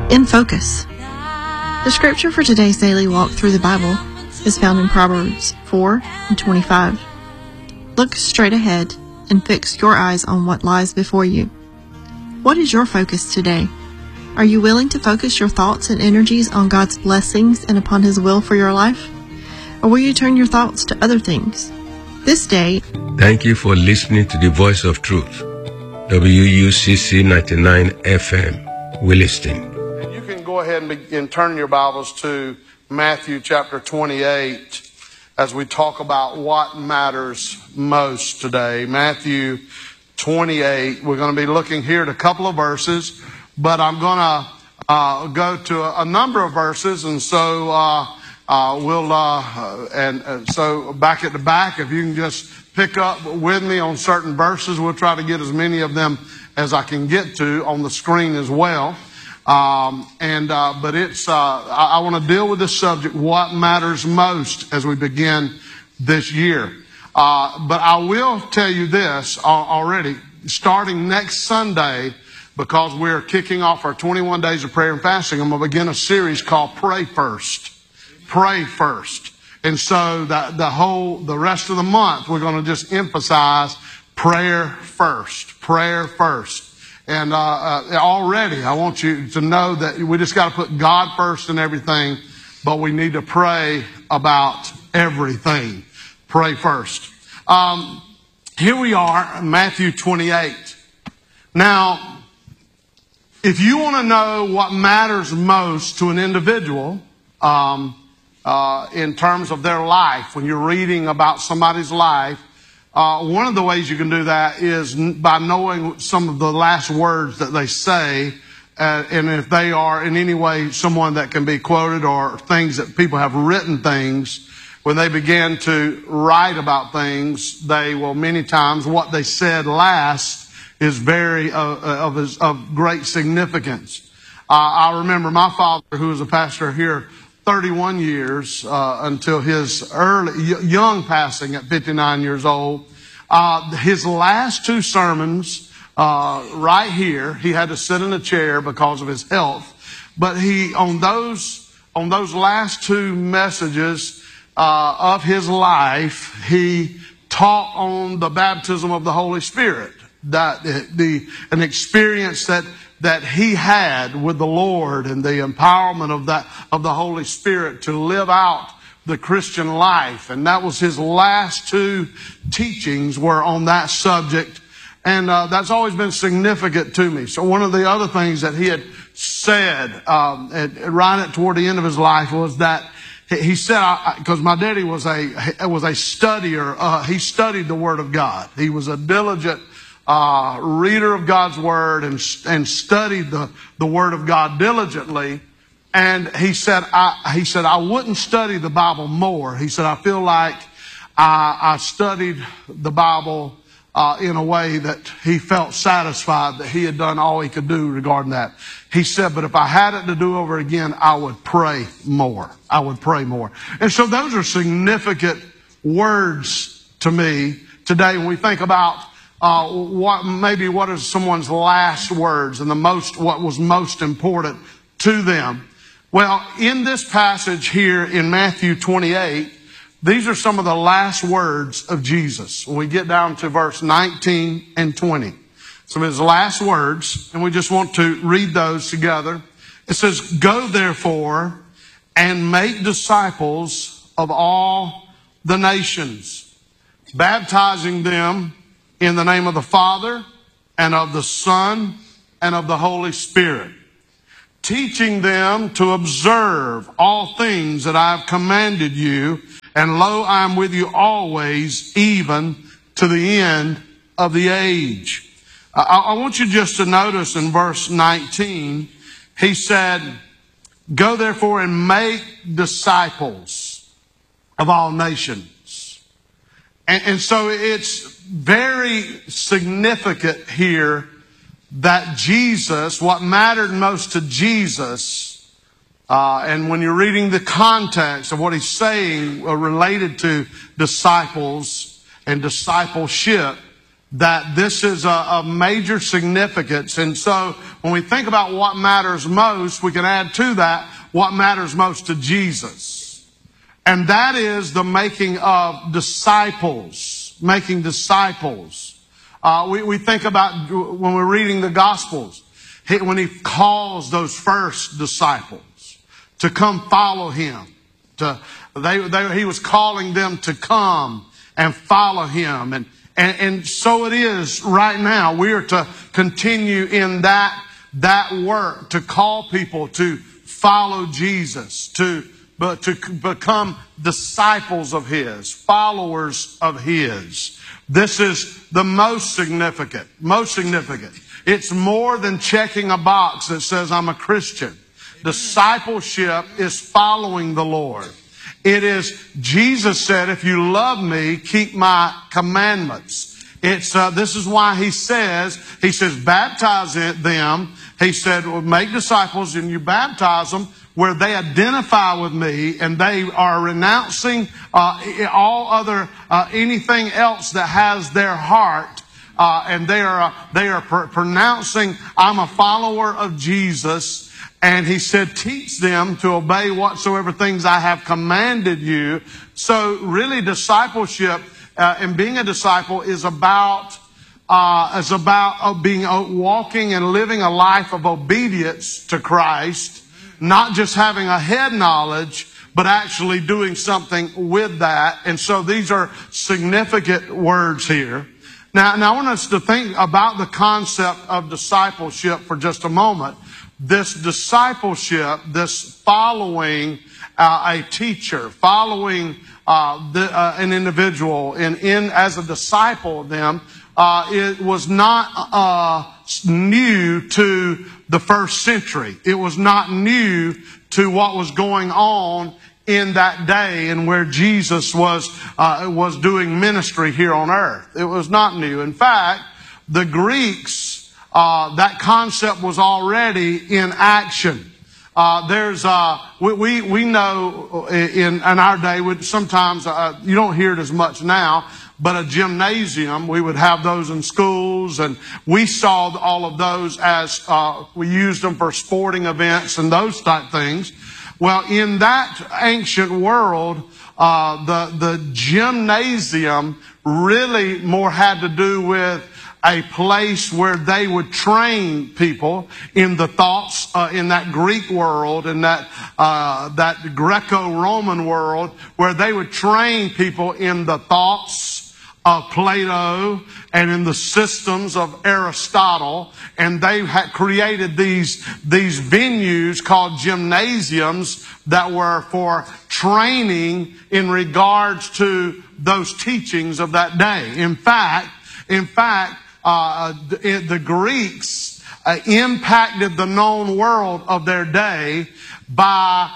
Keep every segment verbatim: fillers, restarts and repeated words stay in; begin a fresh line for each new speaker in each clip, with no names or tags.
In focus. The scripture for today's daily walk through the Bible is found in Proverbs four and twenty-five. Look straight ahead and fix your eyes on what lies before you. What is your focus today? Are you willing to focus your thoughts and energies on God's blessings and upon His will for your life? Or will you turn your thoughts to other things? This day,
thank you for listening to the Voice of Truth, W U C C ninety-nine F M, Williston.
You can go ahead and, be, and turn your Bibles to Matthew chapter twenty-eight as we talk about what matters most today. Matthew twenty-eight. We're going to be looking here at a couple of verses, but I'm going to uh, go to a, a number of verses, and so uh, uh, we'll uh, and uh, so back at the back, if you can just pick up with me on certain verses, we'll try to get as many of them as I can get to on the screen as well. Um, and uh, but it's uh, I, I want to deal with this subject: what matters most as we begin this year. Uh, but I will tell you this already, starting next Sunday, because we're kicking off our twenty-one days of prayer and fasting, I'm going to begin a series called Pray First. Pray First. And so the, the whole, the rest of the month, we're going to just emphasize prayer first. Prayer first. And uh, uh, already, I want you to know that we just got to put God first in everything, but we need to pray about everything. Pray first. Um, here we are, Matthew twenty-eight. Now, if you want to know what matters most to an individual um, uh, in terms of their life, when you're reading about somebody's life, uh, one of the ways you can do that is by knowing some of the last words that they say, uh, and if they are in any way someone that can be quoted or things that people have written things. When they begin to write about things, they will many times, what they said last is very uh, of, of great significance. Uh, I remember my father, who was a pastor here thirty-one years uh, until his early young passing at fifty-nine years old. Uh, his last two sermons uh, right here, he had to sit in a chair because of his health. But he on those on those last two messages Uh, of his life, he taught on the baptism of the Holy Spirit, that the an experience that that he had with the Lord and the empowerment of that of the Holy Spirit to live out the Christian life. And that was his last two teachings were on that subject, and uh, that's always been significant to me. So one of the other things that he had said um, at, right at toward the end of his life was that he said, because my daddy was a was a studier. Uh, he studied the Word of God. He was a diligent uh, reader of God's Word and and studied the the Word of God diligently. And he said, I, he said, I wouldn't study the Bible more. He said, I feel like I, I studied the Bible uh, in a way that he felt satisfied that he had done all he could do regarding that. He said, but if I had it to do over again, I would pray more. I would pray more. And so those are significant words to me today when we think about uh, what maybe what is someone's last words and the most what was most important to them. Well, in this passage here in Matthew twenty-eight, these are some of the last words of Jesus. When we get down to verse nineteen and twenty. Some of his last words, and we just want to read those together. It says, go therefore and make disciples of all the nations, baptizing them in the name of the Father and of the Son and of the Holy Spirit, teaching them to observe all things that I have commanded you. And lo, I am with you always, even to the end of the age. I, I want you just to notice in verse nineteen, he said, go therefore and make disciples of all nations. And, and so it's very significant here that Jesus, what mattered most to Jesus, Uh, and when you're reading the context of what he's saying uh, related to disciples and discipleship, that this is a, a major significance. And so when we think about what matters most, we can add to that what matters most to Jesus. And that is the making of disciples, making disciples. Uh, we, we think about when we're reading the Gospels, he, when he calls those first disciples to come follow him. To, they, they, he was calling them to come and follow him. And, and, and so it is right now. We are to continue in that, that work, to call people to follow Jesus, to, but to become disciples of his, followers of his. This is the most significant, most significant. It's more than checking a box that says I'm a Christian. Discipleship is following the Lord. It is, Jesus said, if you love me, keep my commandments. It's, uh, this is why he says, he says, baptize them. He said, well, make disciples and you baptize them where they identify with me and they are renouncing uh, all other, uh, anything else that has their heart. Uh, and they are, uh, they are pr- pronouncing, I'm a follower of Jesus. And he said, teach them to obey whatsoever things I have commanded you. So really discipleship uh, and being a disciple is about uh, is about uh, being uh, walking and living a life of obedience to Christ, not just having a head knowledge, but actually doing something with that. And so these are significant words here. Now, now I want us to think about the concept of discipleship for just a moment. This discipleship, this following uh, a teacher, following uh, the, uh, an individual, and in as a disciple of them, uh, it was not uh, new to the first century. It was not new to what was going on in that day and where Jesus was uh, was doing ministry here on earth. It was not new. In fact, the Greeks. Uh, that concept was already in action. Uh, there's, uh, we, we, we know in, in our day, would sometimes, uh, you don't hear it as much now, but a gymnasium, we would have those in schools, and we saw all of those as, uh, we used them for sporting events and those type things. Well, in that ancient world, uh, the, the gymnasium really more had to do with a place where they would train people in the thoughts uh, in that Greek world, in that uh, that Greco-Roman world, where they would train people in the thoughts of Plato and in the systems of Aristotle. And they had created these these venues called gymnasiums that were for training in regards to those teachings of that day. In fact, in fact. Uh, the, the Greeks uh, impacted the known world of their day by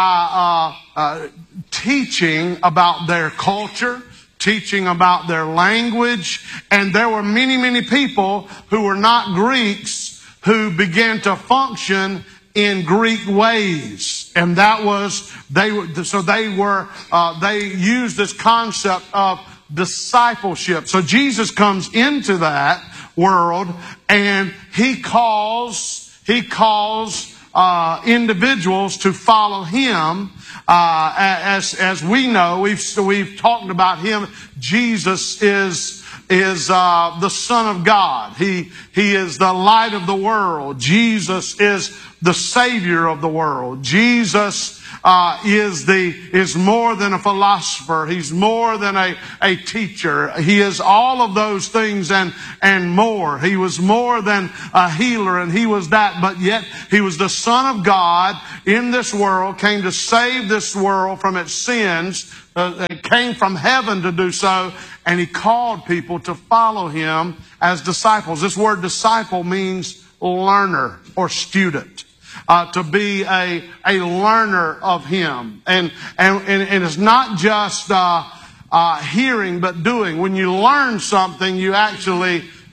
by uh, uh, teaching about their culture, teaching about their language, and there were many, many people who were not Greeks who began to function in Greek ways, and that was they. So they were uh, they used this concept of discipleship. So Jesus comes into that world and he calls, he calls, uh, individuals to follow him. Uh, as, as we know, we've, we've talked about him. Jesus is, is, uh, the Son of God. He, he is the light of the world. Jesus is the Savior of the world. Jesus Uh, is the is more than a philosopher. He's more than a, a teacher. He is all of those things and and more. He was more than a healer, and he was that, but yet he was the Son of God in this world, came to save this world from its sins. Uh, it came from heaven to do so, and he called people to follow him as disciples. This word disciple means learner or student. Uh, to be a, a learner of him. And, and, and it's not just, uh, uh, hearing, but doing. When you learn something, you actually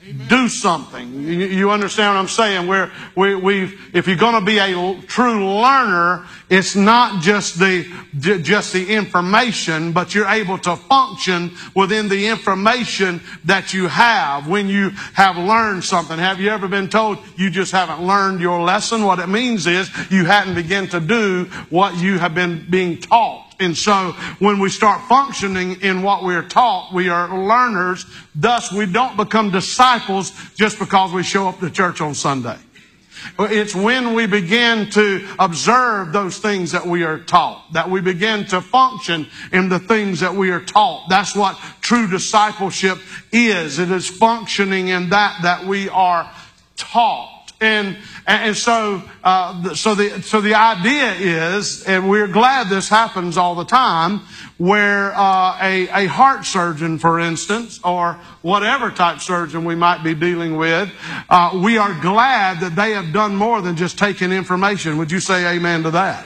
do something. You, you understand what I'm saying? We're, we, we've, if you're going to be a true learner, it's not just the, just the information, but you're able to function within the information that you have when you have learned something. Have you ever been told you just haven't learned your lesson? What it means is you hadn't begun to do what you have been being taught. And so when we start functioning in what we are taught, we are learners. Thus, we don't become disciples just because we show up to church on Sunday. It's when we begin to observe those things that we are taught, that we begin to function in the things that we are taught. That's what true discipleship is. It is functioning in that that we are taught. And and so uh, so the so the idea is, and we're glad this happens all the time, where uh, a a heart surgeon, for instance, or whatever type surgeon we might be dealing with, uh, we are glad that they have done more than just taking information. Would you say amen to that?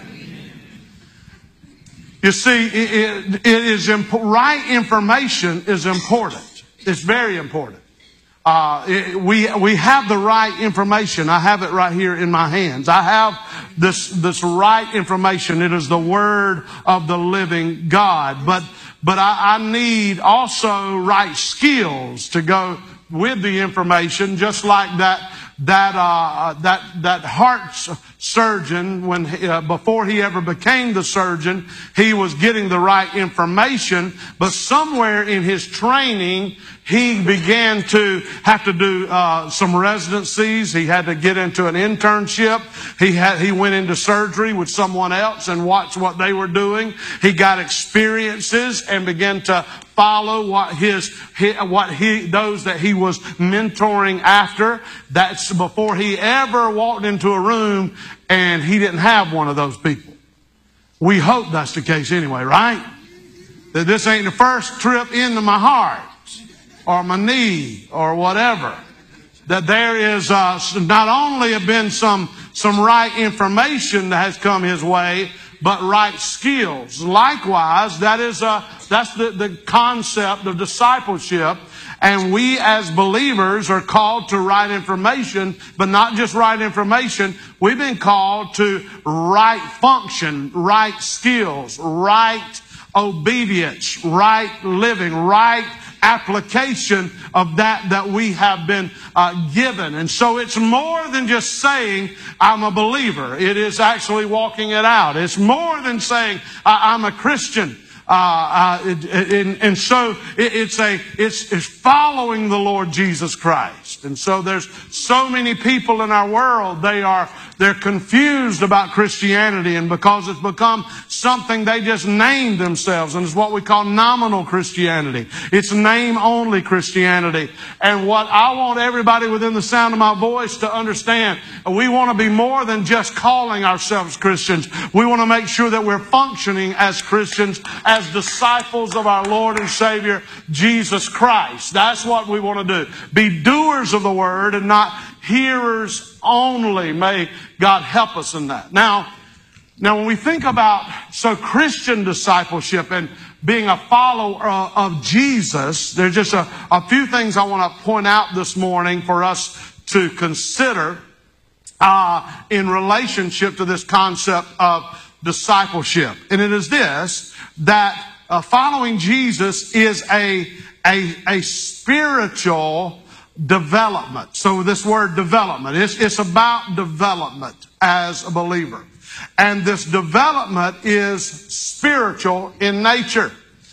You see, it, it, it is imp- right information is important. It's very important. Uh, it, we, we have the right information. I have it right here in my hands. I have this, this right information. It is the Word of the living God. But, but I, I need also right skills to go with the information, just like that, that, uh, that, that heart surgeon, when, uh, before he ever became the surgeon, he was getting the right information, but somewhere in his training, he began to have to do uh, some residencies. He had to get into an internship. He had he went into surgery with someone else and watched what they were doing. He got experiences and began to follow what his, his what he those that he was mentoring after. That's before he ever walked into a room and he didn't have one of those people. We hope that's the case anyway, right? That this ain't the first trip into my heart, or my knee, or whatever. That there is uh, not only have been some some right information that has come his way, but right skills. Likewise, that is uh, that's the, the concept of discipleship. And we as believers are called to right information, but not just right information. We've been called to right function, right skills, right obedience, right living, right application of that that we have been uh, given. And so it's more than just saying, I'm a believer. It is actually walking it out. It's more than saying, I'm a Christian. Uh, uh, and, and so it, it's a it's, it's following the Lord Jesus Christ. And so there's so many people in our world, they are they're confused about Christianity, and because it's become something they just named themselves, and it's what we call nominal Christianity. It's name-only Christianity. And what I want everybody within the sound of my voice to understand, we want to be more than just calling ourselves Christians. We want to make sure that we're functioning as Christians, as disciples of our Lord and Savior, Jesus Christ. That's what we want to do. Be doers of the Word and not hearers only. May God help us in that. Now, now when we think about so Christian discipleship and being a follower of Jesus, there's just a, a few things I want to point out this morning for us to consider uh, in relationship to this concept of discipleship. And it is this, that uh, following Jesus is a, a, a spiritual development. So this word development, it's, it's about development as a believer. And this development is spiritual in nature.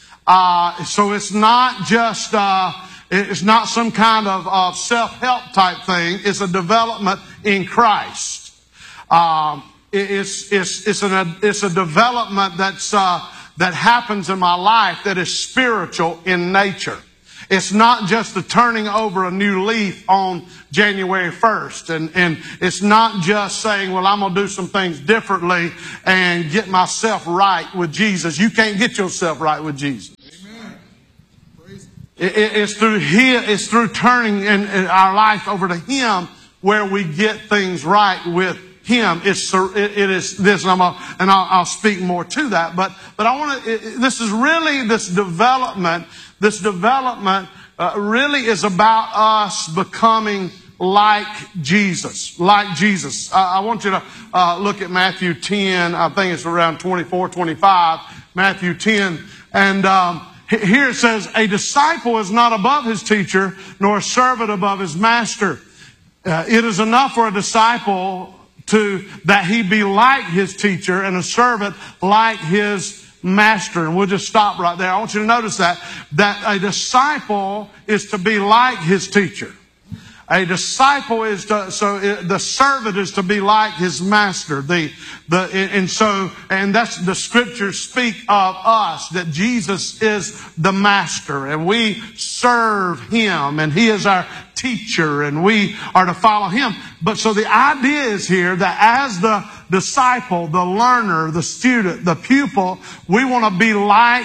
Uh, so it's not just, uh, it's not some kind of uh, self-help type thing. It's a development in Christ. Um, it's, it's, it's, an, it's a development that's, uh, that happens in my life that is spiritual in nature. It's not just the turning over a new leaf on January first. And, and it's not just saying, well, I'm going to do some things differently and get myself right with Jesus. You can't get yourself right with Jesus. Amen. Praise it, it, it's through Him, it's through turning in, in our life over to Him where we get things right with Him. It's, it, it is this, and, I'm a, and I'll, I'll speak more to that. But, but I want to, this is really this development This development uh, really is about us becoming like Jesus, like Jesus. Uh, I want you to uh, look at Matthew ten. I think it's around twenty-four, twenty-five. Matthew ten. And um, here it says, a disciple is not above his teacher, nor a servant above his master. Uh, it is enough for a disciple to that he be like his teacher, and a servant like his master. And we'll just stop right there. I want you to notice that, that a disciple is to be like his teacher. A disciple is to, so it, the servant is to be like his master. The, the, and so, and that's the scriptures speak of us, that Jesus is the master and we serve him and he is our teacher and we are to follow him. But so the idea is here that as the disciple, the learner, the student, the pupil, we want to be like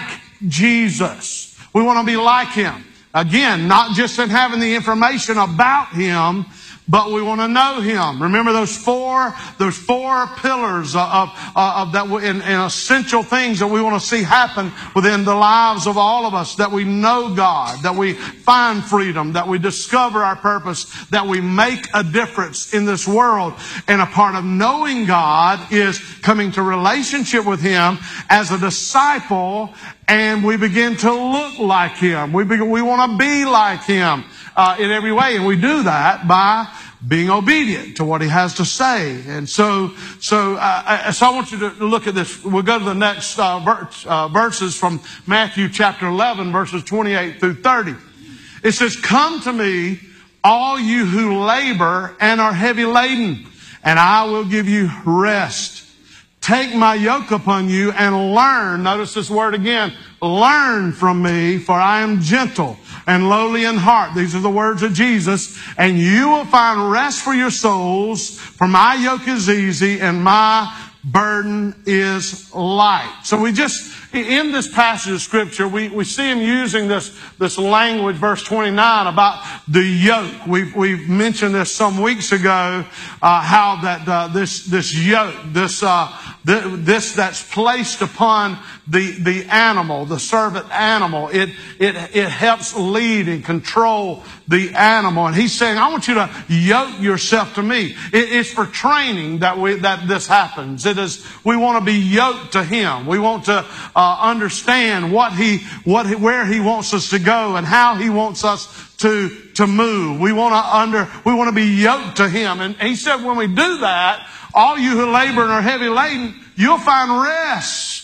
Jesus. We want to be like him. Again, not just in having the information about him, but we want to know him. Remember those four, those four pillars of, of, of that, and, and essential things that we want to see happen within the lives of all of us. That we know God, that we find freedom, that we discover our purpose, that we make a difference in this world. And a part of knowing God is coming to relationship with him as a disciple, and we begin to look like him. We begin, we want to be like him uh, in every way, and we do that by being obedient to what he has to say. And so, so, uh, so I want you to look at this. We'll go to the next uh, verse, uh, verses from Matthew chapter eleven, verses twenty-eight through thirty. It says, "Come to me, all you who labor and are heavy laden, and I will give you rest. Take my yoke upon you and learn." Notice this word again. "Learn from me, for I am gentle and lowly in heart." These are the words of Jesus. "And you will find rest for your souls, for my yoke is easy and my burden is light." So we just, in this passage of Scripture, we, we see him using this, this language, verse twenty-nine, about the yoke. We've, we've mentioned this some weeks ago, uh, how that uh, this, this yoke, this, uh, this that's placed upon the, the animal, the servant animal, it, it, it helps lead and control the animal. And he's saying, I want you to yoke yourself to me. It, it's for training that we, that this happens. It is, we want to be yoked to him. We want to, uh, understand what he, what, he, where he wants us to go and how he wants us to, to move. We want to under, we want to be yoked to him. And he said, when we do that, all you who labor and are heavy laden, you'll find rest.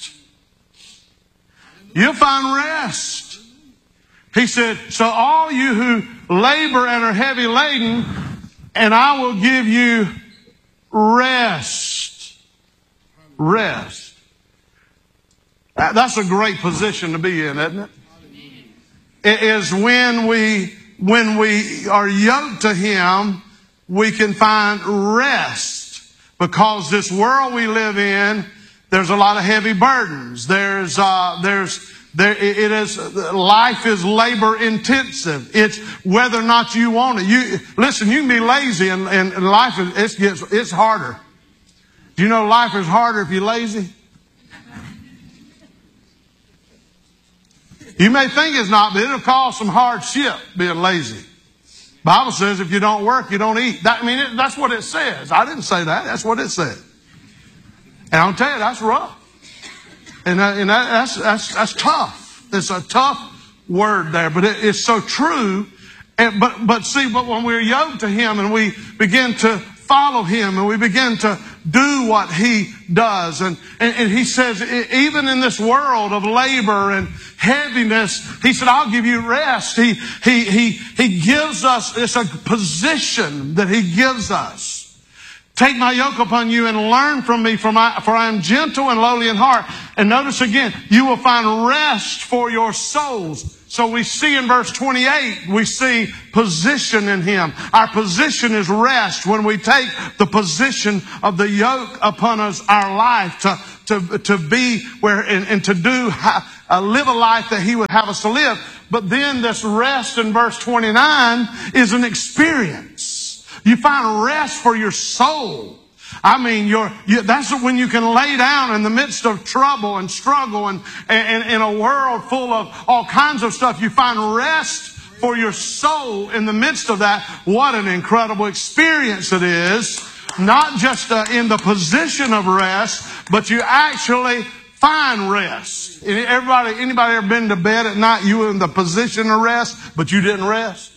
You'll find rest. He said, so all you who labor and are heavy laden, and I will give you rest. Rest. That's a great position to be in, isn't it? It is when we, when we are yoked to him, we can find rest. Because this world we live in, there's a lot of heavy burdens. There's, uh, there's, there, it is, life is labor intensive. It's whether or not you want it. You, listen, you can be lazy and, and, and life is, it gets, it's harder. Do you know life is harder if you're lazy? You may think it's not, but it'll cause some hardship being lazy. Bible says if you don't work, you don't eat. That, I mean, it, that's what it says. I didn't say that. That's what it said. And I'll tell you, that's rough. And, that, and that, that's, that's, that's tough. It's a tough word there, but it, it's so true. And, but, but see, but when we're yoked to him and we begin to follow him and we begin to do what he does. And, and, and he says, even in this world of labor and heaviness, he said, I'll give you rest. He, he, he, he gives us, it's a position that he gives us. Take my yoke upon you and learn from me, for, my, for I am gentle and lowly in heart. And notice again, you will find rest for your souls. So we see in verse twenty-eight, we see position in him. Our position is rest when we take the position of the yoke upon us, our life, to, to, to be where and, and to do, uh, live a life that he would have us to live. But then this rest in verse twenty-nine is an experience. You find rest for your soul. I mean, you're, you, that's when you can lay down in the midst of trouble and struggle and, and, and in a world full of all kinds of stuff. You find rest for your soul in the midst of that, what an incredible experience it is. Not just uh, in the position of rest, but you actually find rest. Everybody, anybody ever been to bed at night, you were in the position of rest, but you didn't rest?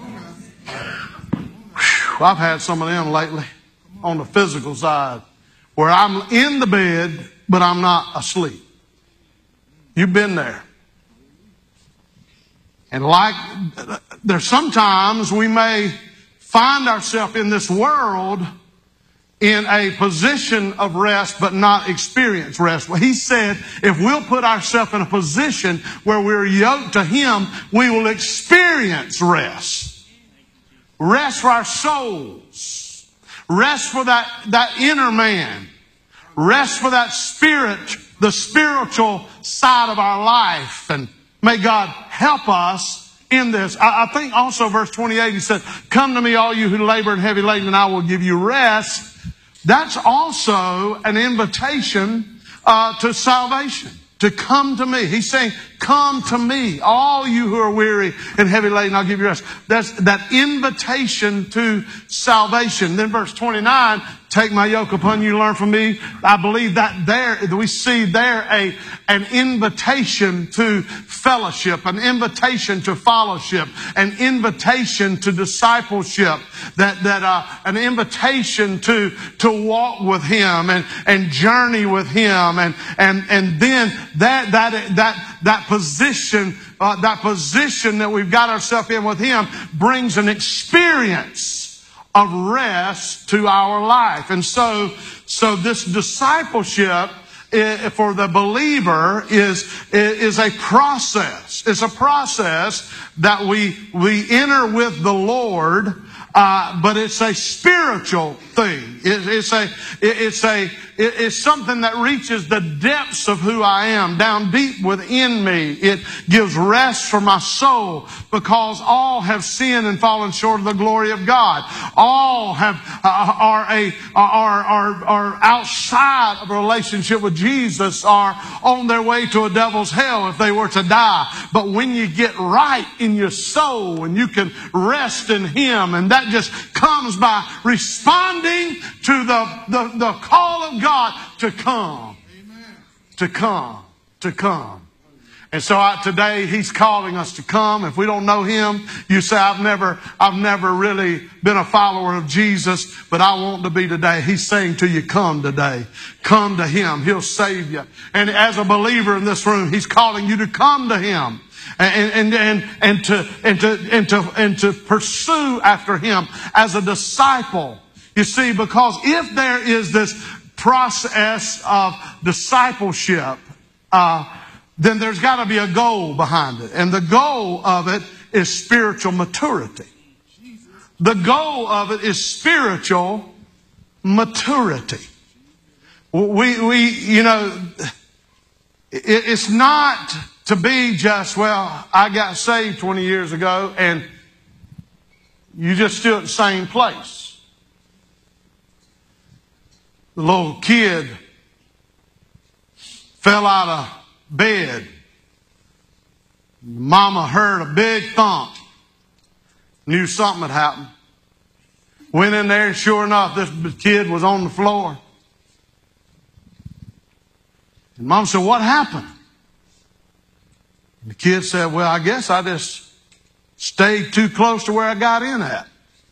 Whew, I've had some of them lately on the physical side, where I'm in the bed, but I'm not asleep. You've been there. And like, there's sometimes we may find ourselves in this world in a position of rest, but not experience rest. Well, he said, if we'll put ourselves in a position where we're yoked to Him, we will experience rest. Rest for our souls. Rest for that, that inner man. Rest for that spirit, the spiritual side of our life. And may God help us in this. I, I think also verse twenty-eight, he said, come to me all you who labor and heavy laden, and I will give you rest. That's also an invitation uh, to salvation, to come to me. He's saying, come to me, all you who are weary and heavy laden, I'll give you rest. That's that invitation to salvation. Then verse twenty-nine, take my yoke upon you, learn from me. I believe that there, we see there a, an invitation to fellowship, an invitation to fellowship, an invitation to discipleship, that, that, uh, an invitation to, to walk with Him and, and journey with Him. And, and, and then that, that, that, that position, uh, that position that we've got ourselves in with Him brings an experience of rest to our life. And so, so this discipleship for the believer is, is a process. It's a process that we, we enter with the Lord, uh, but it's a spiritual thing. It, it's a, it, it's a, it, it's something that reaches the depths of who I am, down deep within me. It gives rest for my soul, because all have sinned and fallen short of the glory of God. All have uh, are a are are are outside of a relationship with Jesus, are on their way to a devil's hell if they were to die. But when you get right in your soul and you can rest in Him, and that just comes by responding to the the, the call of God to come, Amen. to come, to come. And so I, today He's calling us to come. If we don't know Him, you say, I've never, I've never really been a follower of Jesus, but I want to be today. He's saying to you, come today. Come to Him. He'll save you. And as a believer in this room, He's calling you to come to Him. And, and, and, and to, and to, and to, and to pursue after Him as a disciple. You see, because if there is this process of discipleship, uh, then there's got to be a goal behind it. And the goal of it is spiritual maturity. The goal of it is spiritual maturity. We, we, you know, it, it's not to be just, well, I got saved twenty years ago and you just still at the same place. The little kid fell out of bed. Mama heard a big thump. Knew something had happened. Went in there, and sure enough, this kid was on the floor. And Mom said, what happened? And the kid said, well, I guess I just stayed too close to where I got in at.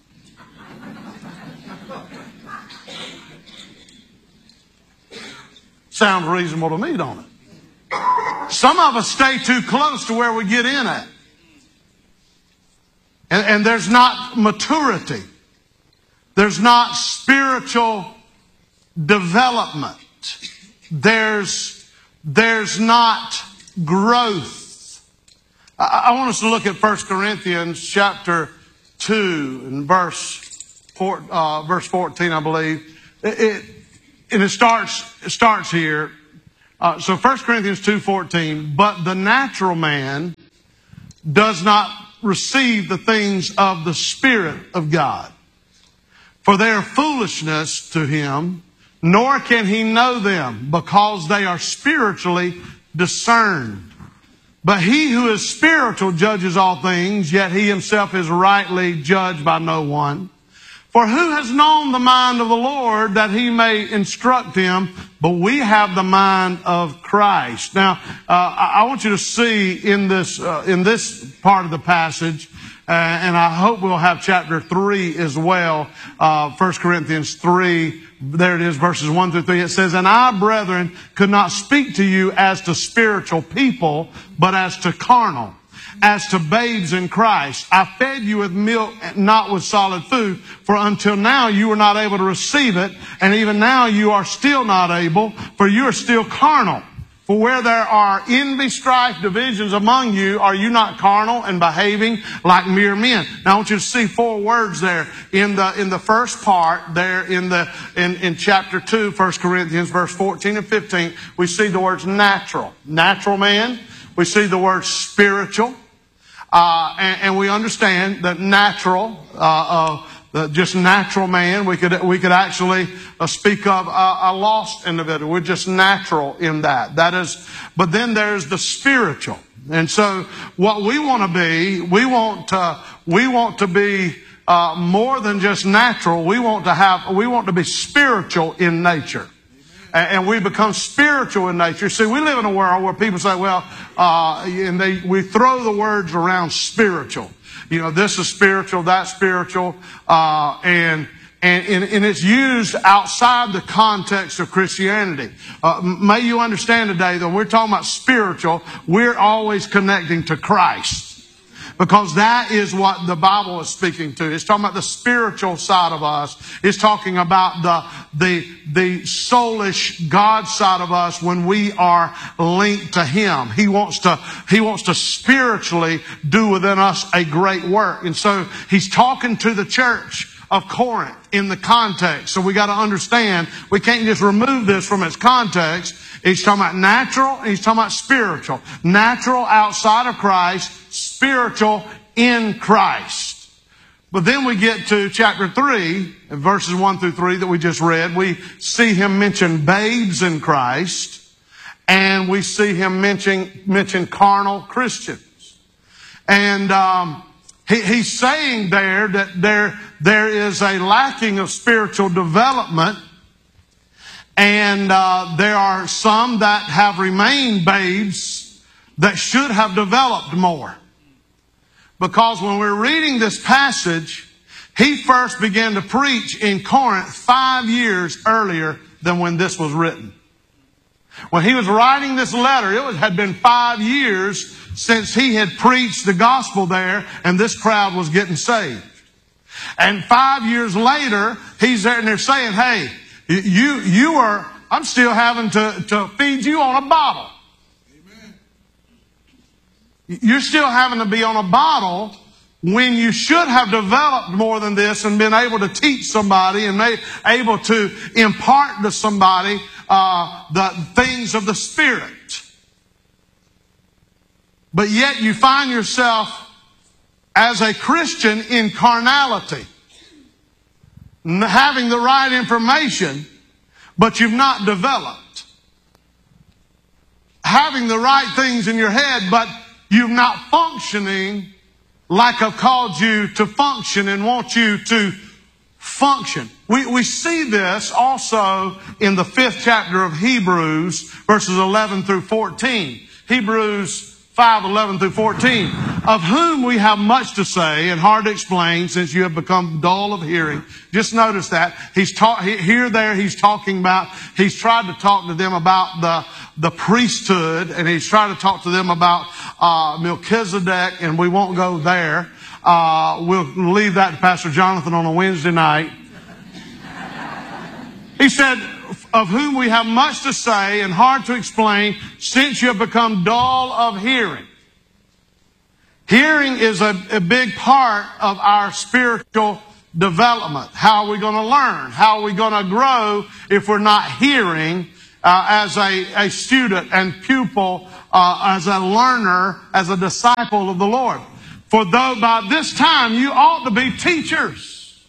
Sounds reasonable to me, don't it? Some of us stay too close to where we get in at. And, and there's not maturity. There's not spiritual development. There's, there's not growth. I, I want us to look at First Corinthians chapter two and verse, four, uh, verse fourteen, I believe. It, it, and it starts, it starts here. Uh, so First Corinthians two fourteen, but the natural man does not receive the things of the Spirit of God, for they are foolishness to him, nor can he know them, because they are spiritually discerned. But he who is spiritual judges all things, yet he himself is rightly judged by no one. For who has known the mind of the Lord that he may instruct him? But we have the mind of Christ. Now, uh, I want you to see in this uh, in this part of the passage, uh, and I hope we'll have chapter three as well, uh, First Corinthians three. There it is, verses one through three. It says, "And I, brethren, could not speak to you as to spiritual people, but as to carnal, as to babes in Christ. I fed you with milk, not with solid food, for until now you were not able to receive it, and even now you are still not able, for you are still carnal. For where there are envy, strife, divisions among you, are you not carnal and behaving like mere men?" Now I want you to see four words there in the in the first part there in the in, in chapter two, First Corinthians, verse fourteen and fifteen. We see the words natural, natural man. We see the word spiritual, uh, and, and we understand that natural. Uh, uh, The just natural man, we could we could actually uh, speak of a, a lost individual. We're just natural in that. That is, but then there's the spiritual, and so what we want to be, we want to we want to be uh, more than just natural. We want to have we want to be spiritual in nature, and, and we become spiritual in nature. See, we live in a world where people say, well, uh, and they we throw the words around spiritual. You know, this is spiritual, that's spiritual, uh, and, and, and it's used outside the context of Christianity. Uh, may you understand today that when we're talking about spiritual, we're always connecting to Christ. Because that is what the Bible is speaking to. It's talking about the spiritual side of us. It's talking about the, the, the soulish God side of us when we are linked to Him. He wants to, He wants to spiritually do within us a great work. And so He's talking to the church of Corinth in the context. So we got to understand, we can't just remove this from its context. He's talking about natural and he's talking about spiritual. Natural outside of Christ, spiritual in Christ. But then we get to chapter three, verses one through three that we just read. We see him mention babes in Christ, and we see him mention, mention carnal Christians. And um, he, he's saying there that there, there is a lacking of spiritual development. And uh, there are some that have remained babes that should have developed more. Because when we're reading this passage, he first began to preach in Corinth five years earlier than when this was written. When he was writing this letter, it was, had been five years since he had preached the gospel there, and this crowd was getting saved. And five years later, he's there and they're saying, hey, You, you are, I'm still having to, to feed you on a bottle. Amen. You're still having to be on a bottle when you should have developed more than this and been able to teach somebody and made, able to impart to somebody uh, the things of the Spirit. But yet you find yourself as a Christian in carnality, having the right information, but you've not developed. Having the right things in your head, but you're not functioning like I've called you to function and want you to function. We, we see this also in the fifth chapter of Hebrews, verses eleven through fourteen. Hebrews five, eleven through fourteen. Of whom we have much to say and hard to explain, since you have become dull of hearing. Just notice that. He's taught, here, there, he's talking about, he's tried to talk to them about the, the priesthood, and he's trying to talk to them about uh, Melchizedek, and we won't go there. Uh, we'll leave that to Pastor Jonathan on a Wednesday night. He said, of whom we have much to say and hard to explain, since you have become dull of hearing. Hearing is a, a big part of our spiritual development. How are we going to learn? How are we going to grow if we're not hearing uh, as a, a student and pupil, uh, as a learner, as a disciple of the Lord? For though by this time you ought to be teachers.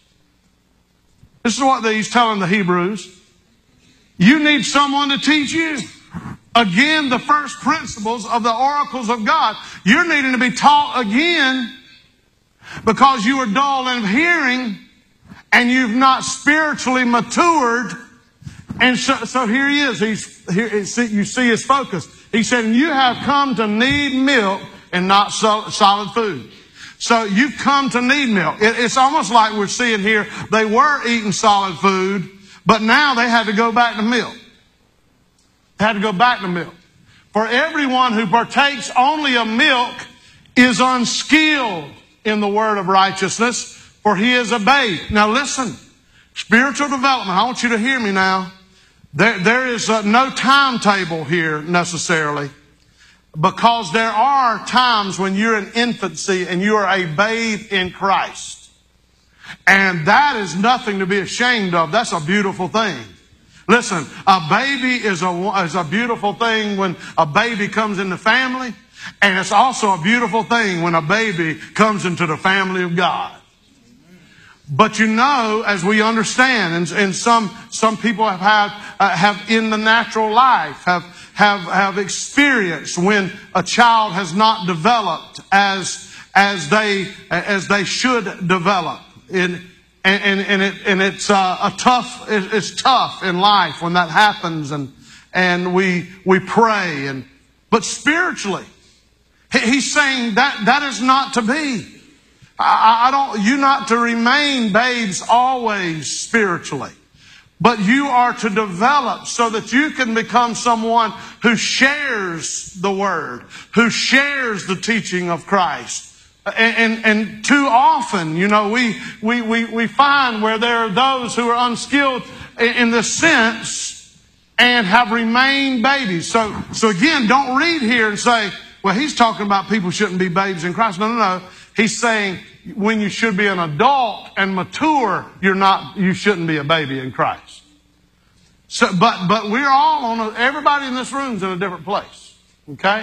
This is what he's telling the Hebrews. You need someone to teach you. again the first principles of the oracles of God. You're needing to be taught again because you are dull in hearing and you've not spiritually matured. And so, so here he is. He's here. You see his focus. He said, "You have come to need milk and not solid food." So you've come to need milk. It, it's almost like we're seeing here. They were eating solid food, but now they had to go back to milk. They had to go back to milk. For everyone who partakes only of milk is unskilled in the word of righteousness, for he is a babe. Now listen, spiritual development. I want you to hear me now. There, there is uh, no timetable here necessarily, because there are times when you're in infancy and you are a babe in Christ. And that is nothing to be ashamed of. That's a beautiful thing. Listen, a baby is a, is a beautiful thing when a baby comes in the family. And it's also a beautiful thing when a baby comes into the family of God. But you know, as we understand, and, and some some people have had uh, have in the natural life have have have experienced when a child has not developed as as they as they should develop. In, and and and it and it's uh, a tough it's tough in life when that happens, and and we we pray, and but spiritually, he's saying that that is not to be. I, I don't, you not to remain babes always spiritually, but you are to develop so that you can become someone who shares the word, who shares the teaching of Christ. And, and, and too often, you know, we, we, we, we find where there are those who are unskilled in, in this sense and have remained babies. So, so again, don't read here and say, well, he's talking about people shouldn't be babes in Christ. No, no, no. He's saying when you should be an adult and mature, you're not, you shouldn't be a baby in Christ. So, but, but we're all on a, everybody in this room's in a different place. Okay?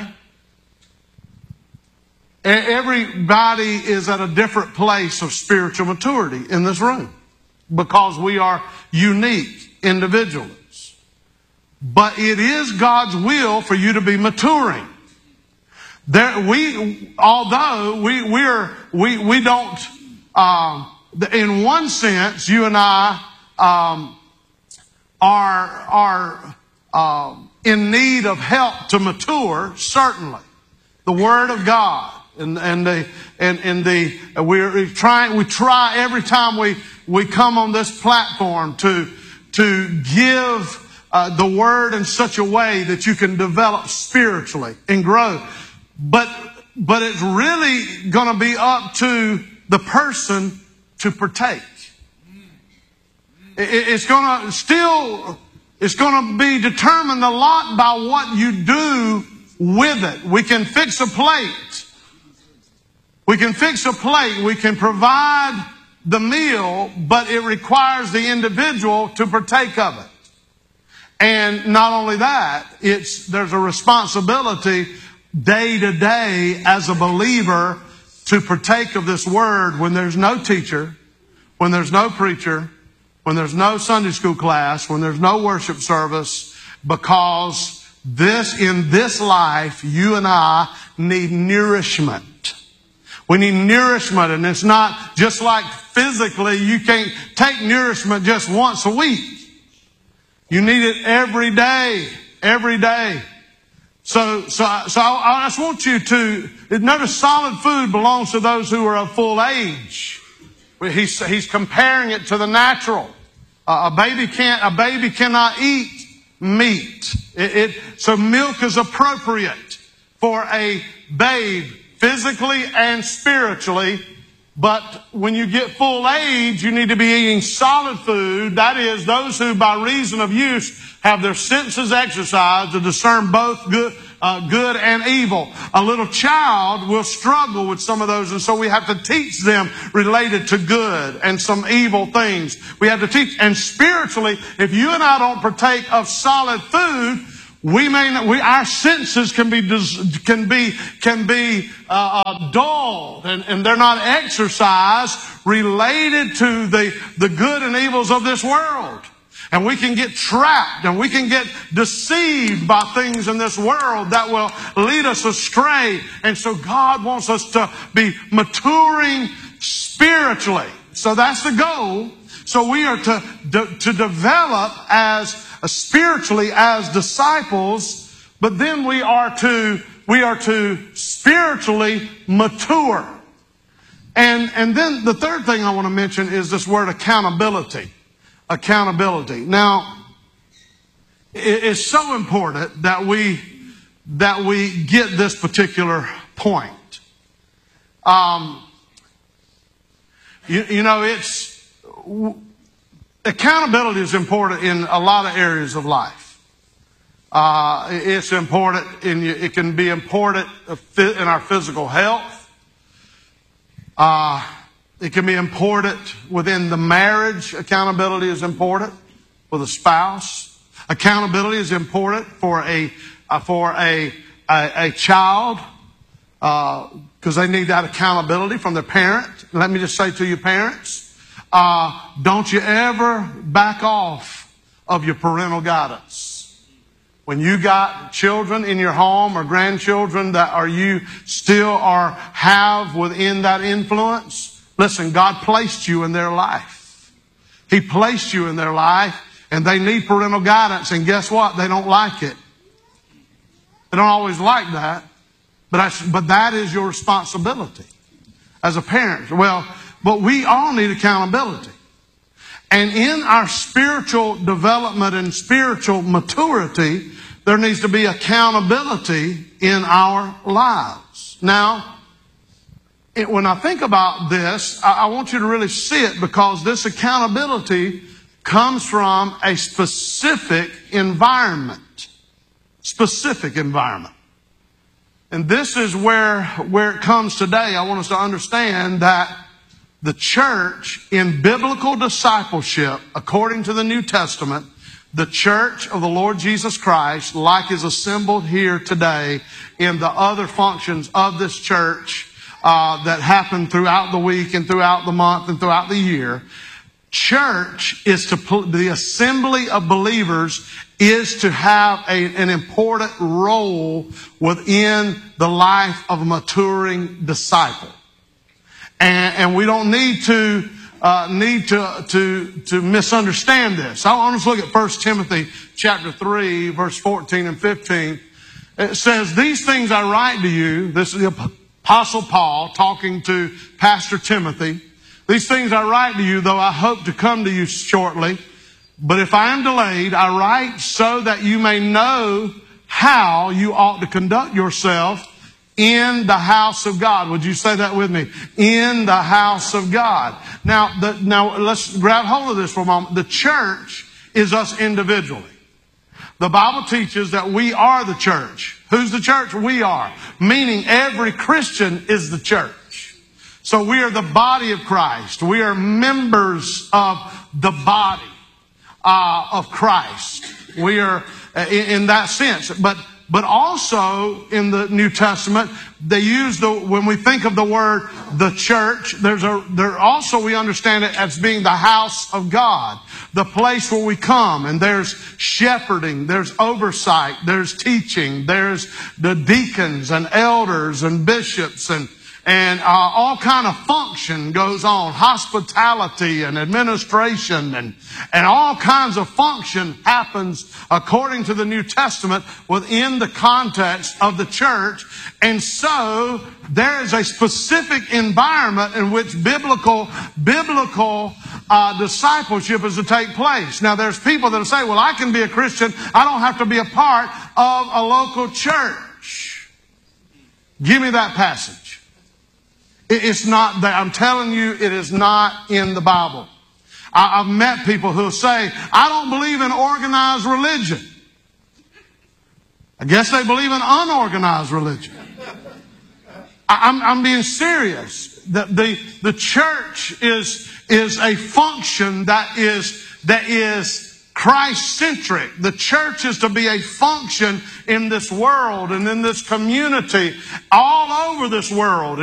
Everybody is at a different place of spiritual maturity in this room because we are unique individuals. But it is God's will for you to be maturing. There, we, although we, we're, we, we don't, um, in one sense, you and I, um, are, are, um, in need of help to mature, certainly. The Word of God and, and the, and, and the, we're trying, we try every time we, we come on this platform to, to give, uh, the Word in such a way that you can develop spiritually and grow. But, but it's really going to be up to the person to partake. It, it's going to still, it's going to be determined a lot by what you do with it. We can fix a plate. We can fix a plate. We can provide the meal, but it requires the individual to partake of it. And not only that, it's, there's a responsibility day to day as a believer to partake of this word when there's no teacher, when there's no preacher, when there's no Sunday school class, when there's no worship service, because this, in this life, you and I need nourishment. We need nourishment, and it's not just like physically, you can't take nourishment just once a week. You need it every day, every day. So, so, so I, I just want you to notice solid food belongs to those who are of full age. He's, he's comparing it to the natural. Uh, a baby can't, a baby cannot eat meat. It, it, so milk is appropriate for a babe physically and spiritually. But when you get full age, you need to be eating solid food. That is, those who by reason of use have their senses exercised to discern both good, uh, good and evil. A little child will struggle with some of those, and so we have to teach them related to good and some evil things. We have to teach. And spiritually, if you and I don't partake of solid food, we may not, we, our senses can be, can be, can be, uh, uh, dulled, and, and they're not exercised related to the, the good and evils of this world. And we can get trapped and we can get deceived by things in this world that will lead us astray. And so God wants us to be maturing spiritually. So that's the goal. So we are to, to, to develop as uh, spiritually as disciples, but then we are to we are to spiritually mature. And and then the third thing I want to mention is this word accountability. Accountability. Now, it is so important that we that we get this particular point. Um, you, you know, it's accountability is important in a lot of areas of life. Uh, it's important in it can be important in our physical health. Uh, It can be important within the marriage. Accountability is important for the spouse. Accountability is important for a uh, for a a, a child because uh, they need that accountability from their parent. Let me just say to you, parents, uh, don't you ever back off of your parental guidance. When you got children in your home or grandchildren that are you still are have within that influence. Listen, God placed you in their life. He placed you in their life, and they need parental guidance. And guess what? They don't like it. They don't always like that, but that's, but that is your responsibility as a parent. Well, but we all need accountability. And in our spiritual development and spiritual maturity, there needs to be accountability in our lives. Now, It, when I think about this, I, I want you to really see it because this accountability comes from a specific environment. Specific environment. And this is where, where it comes today. I want us to understand that the church in biblical discipleship, according to the New Testament, the church of the Lord Jesus Christ, like is assembled here today in the other functions of this church, Uh, that happen throughout the week and throughout the month and throughout the year. Church is to, the assembly of believers is to have a, an important role within the life of a maturing disciple. And, and we don't need to, uh, need to, to, to misunderstand this. I want us to look at First Timothy chapter three, verse fourteen and fifteen. It says, "These things I write to you," this is the Apostle Paul talking to Pastor Timothy. "These things I write to you, though I hope to come to you shortly. But if I am delayed, I write so that you may know how you ought to conduct yourself in the house of God." Would you say that with me? In the house of God. Now, the, now let's grab hold of this for a moment. The church is us individually. The Bible teaches that we are the church. Who's the church? We are. Meaning every Christian is the church. So we are the body of Christ. We are members of the body uh, of Christ. We are in, in that sense. But but also in the New Testament, they use the, when we think of the word the church, there's a, there also we understand it as being the house of God. The place where we come, and there's shepherding, there's oversight, there's teaching, there's the deacons and elders and bishops and And uh, all kind of function goes on. Hospitality and administration and, and all kinds of function happens according to the New Testament within the context of the church. And so there is a specific environment in which biblical, biblical uh, discipleship is to take place. Now there's people that say, well, I can be a Christian. I don't have to be a part of a local church. Give me that passage. It's not that. I'm telling you, it is not in the Bible. I've met people who say, I don't believe in organized religion. I guess they believe in unorganized religion. I'm, I'm being serious. The, the, the church is, is a function that is, that is Christ-centric. The church is to be a function in this world and in this community all over this world.